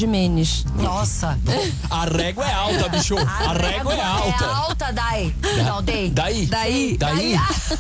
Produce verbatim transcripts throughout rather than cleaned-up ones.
Jimenez. Nossa. A régua é alta, bicho. A, a régua é alta. É alta, daí. Não, daí. Daí. Daí. Daí.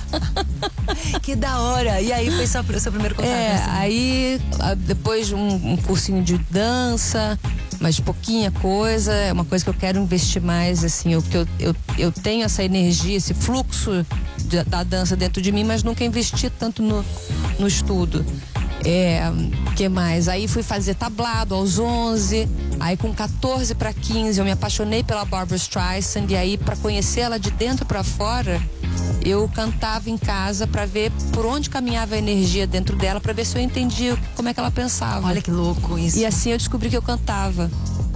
Que da hora. E aí foi seu, seu primeiro contato? É, assim? aí depois um, um cursinho de dança, mas pouquinha coisa, é uma coisa que eu quero investir mais, assim, eu, porque eu, eu, eu tenho essa energia, esse fluxo de, da dança dentro de mim, mas nunca investi tanto no, no estudo. É, que mais? Aí fui fazer tablado aos onze, aí com quatorze para quinze eu me apaixonei pela Barbra Streisand, e aí para conhecer ela de dentro para fora, eu cantava em casa para ver por onde caminhava a energia dentro dela, para ver se eu entendia como é que ela pensava. Olha que louco isso. E assim eu descobri que eu cantava.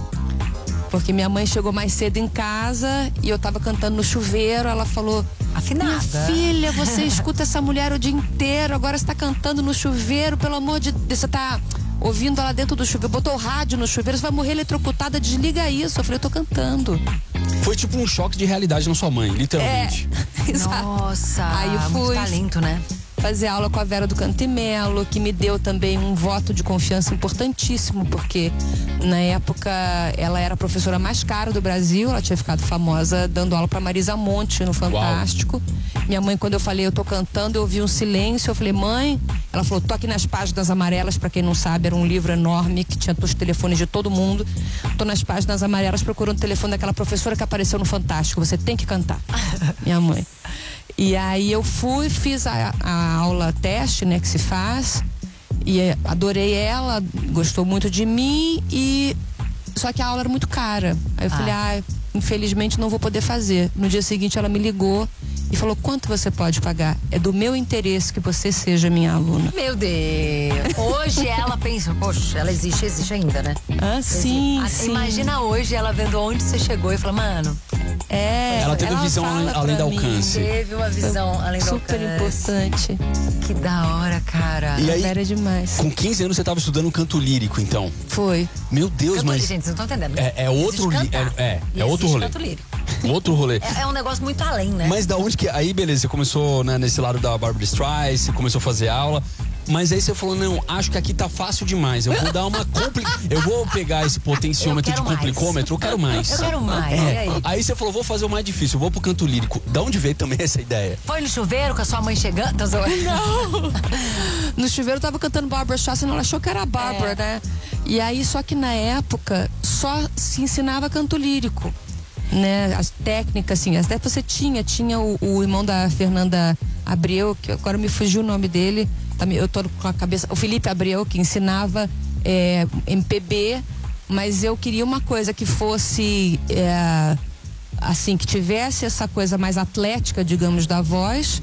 Porque minha mãe chegou mais cedo em casa e eu tava cantando no chuveiro, ela falou: afinada. Minha filha, você escuta essa mulher o dia inteiro, agora você tá cantando no chuveiro, pelo amor de Deus, você tá ouvindo ela dentro do chuveiro, botou o rádio no chuveiro, você vai morrer eletrocutada, desliga isso. Eu falei: eu tô cantando. Foi tipo um choque de realidade na sua mãe, literalmente. É, exato. Nossa, aí eu fui muito talento, né? fazer aula com a Vera do Canto e Melo, que me deu também um voto de confiança importantíssimo, porque na época ela era a professora mais cara do Brasil, ela tinha ficado famosa dando aula para Marisa Monte no Fantástico. Uau. Minha mãe, quando eu falei eu tô cantando, eu ouvi um silêncio, eu falei: mãe, ela falou: tô aqui nas páginas amarelas, para quem não sabe, era um livro enorme que tinha os telefones de todo mundo, tô nas páginas amarelas procurando o telefone daquela professora que apareceu no Fantástico, você tem que cantar. Minha mãe. E aí eu fui, fiz a, a aula teste, né, que se faz, e adorei ela, gostou muito de mim, e só que a aula era muito cara. Aí eu ah. falei: ah, infelizmente não vou poder fazer. No dia seguinte ela me ligou e falou: quanto você pode pagar? É do meu interesse que você seja minha aluna. Meu Deus. Hoje ela pensa, poxa, ela existe, existe ainda, né? Ah, sim, existe. sim. Imagina hoje ela vendo onde você chegou e fala: mano... É, ela teve ela visão além, além do alcance. Teve uma visão Foi além do alcance. Super importante. Que da hora, cara. E aí, era demais. Com quinze anos você estava estudando canto lírico, então? Foi. Meu Deus, canto, mas... Gente, vocês não estão entendendo. É, é outro... Li, é, é, é outro rolê. Canto lírico. Outro rolê. É, é um negócio muito além, né? Mas da onde que... Aí, beleza, você começou, né, nesse lado da Barbra Streisand, você começou a fazer aula... Mas aí você falou: não, acho que aqui tá fácil demais. Eu vou dar uma compli... Eu vou pegar esse potenciômetro de complicômetro, eu quero mais. Eu quero mais. É. E aí? Aí você falou: vou fazer o mais difícil, eu vou pro canto lírico. Da onde veio também essa ideia? Foi no chuveiro com a sua mãe chegando? Não. No chuveiro eu tava cantando Barbra Streisand, ela achou que era a Barbra, é. né? E aí, só que na época só se ensinava canto lírico, né? As técnicas, assim, até você tinha, tinha o, o irmão da Fernanda Abreu, que agora me fugiu o nome dele. Eu tô com a cabeça, o Felipe Abreu, que ensinava é, M P B, mas eu queria uma coisa que fosse é, assim, que tivesse essa coisa mais atlética, digamos, da voz,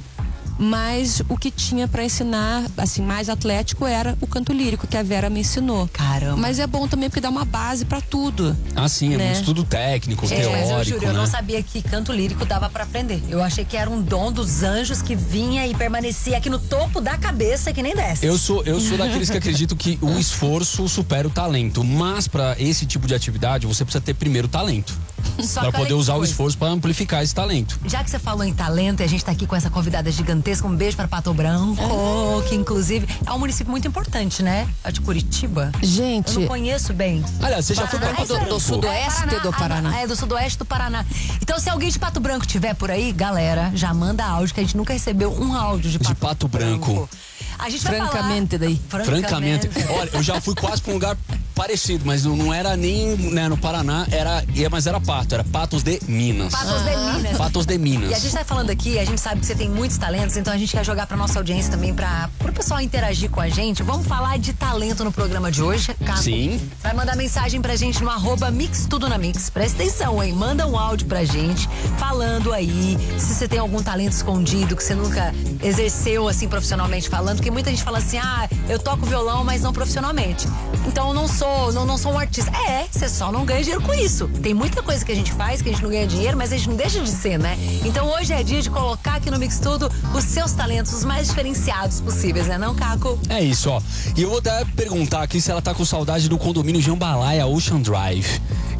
mas o que tinha para ensinar, assim, mais atlético era o canto lírico, que a Vera me ensinou. Caramba. Mas é bom também porque dá uma base para tudo. Ah, sim, é né? um estudo técnico, Gente, teórico, mas eu juro, né? eu não sabia que canto lírico dava para aprender. Eu achei que era um dom dos anjos que vinha e permanecia aqui no topo da cabeça que nem desce. Eu sou, eu sou daqueles que acreditam que o esforço supera o talento, mas para esse tipo de atividade você precisa ter primeiro talento. Para poder usar coisa. o esforço para amplificar esse talento. Já que você falou em talento, e a gente tá aqui com essa convidada gigantesca, um beijo para Pato Branco, é. que inclusive é um município muito importante, né? É de Curitiba. Gente, eu não conheço bem. Aliás, você já foi para Pato Branco? Do, do sudoeste é, Paraná, do Paraná. É, do sudoeste do Paraná. Então, se alguém de Pato Branco tiver por aí, galera, já manda áudio, que a gente nunca recebeu um áudio de Pato, de Pato Branco. Branco. A gente vai Francamente falar, daí. Francamente. Olha, eu já fui quase para um lugar parecido, mas não, não era nem, né, no Paraná, era, mas era Pato, era Patos de Minas. Patos de Minas. Patos de Minas. E a gente tá falando aqui, a gente sabe que você tem muitos talentos, então a gente quer jogar pra nossa audiência também, pra, pro pessoal interagir com a gente. Vamos falar de talento no programa de hoje, Caco? Sim. Vai mandar mensagem pra gente no arroba Mix Tudo na Mix. Presta atenção, hein? Manda um áudio pra gente, falando aí se você tem algum talento escondido que você nunca exerceu, assim, profissionalmente falando, porque muita gente fala assim: ah, eu toco violão, mas não profissionalmente. Então eu não sou, não, não sou um artista. É, você só não ganha dinheiro com isso. Tem muita coisa que a gente faz que a gente não ganha dinheiro, mas a gente não deixa de ser, né? Então hoje é dia de colocar aqui no Mix Tudo os seus talentos, os mais diferenciados possíveis, né não, Caco? É isso, ó. E eu vou até perguntar aqui se ela tá com saudade do condomínio Jambalaya Ocean Drive.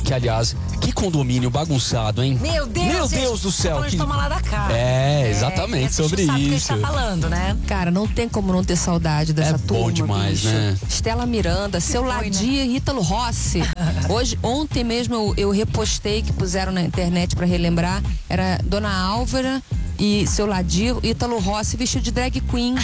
Que, aliás, que condomínio bagunçado, hein? Meu Deus! Meu Deus do céu! Que... Que... toma lá da cara. É, exatamente, é, sobre sabe isso. Que a gente tá falando, né? Cara, não tem como não ter saudade dessa é turma. Bom demais, bicho. né? Stella Miranda, Seu foi, Ladia, né? Ítalo Rossi. Hoje, ontem mesmo eu, eu repostei, que puseram na internet pra relembrar. Era Dona Álvara e Seu Ladio, Ítalo Rossi vestido de drag queen.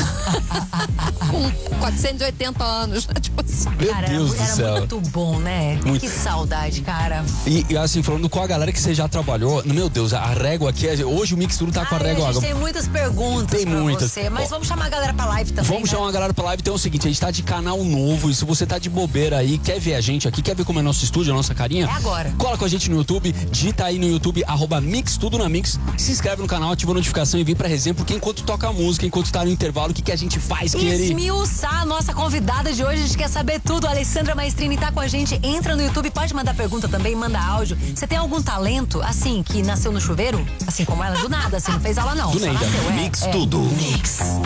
Com quatrocentos e oitenta anos. Tipo assim. Meu cara, Deus era, do céu. Era muito bom, né? Muito. Que saudade, cara. E, e assim, falando com a galera que você já trabalhou, meu Deus, a régua aqui, hoje o Mix Tudo tá com a Ai, régua. A gente tem muitas perguntas tem pra muitas. você, mas Ó, vamos chamar a galera pra live também, Vamos né? chamar a galera pra live. Então é o seguinte, a gente tá de canal novo, e se você tá de bobeira aí, quer ver a gente aqui, quer ver como é nosso estúdio, a nossa carinha? É agora. Cola com a gente no YouTube, digita aí no YouTube, arroba Mix Tudo na Mix, se inscreve no canal, ativa a notificação e vem pra resenha, porque enquanto toca a música, enquanto tá no intervalo, o que, que a gente faz, que ele... Esmiuçar a nossa convidada de hoje, a gente quer saber tudo. A Alessandra Maestrini tá com a gente, entra no YouTube, pode mandar pergunta também, manda áudio. Você tem algum talento, assim, que nasceu no chuveiro? Assim como ela, do nada, assim, não fez aula não. Do só Neida. nasceu, é, Mix é. Tudo. Mix.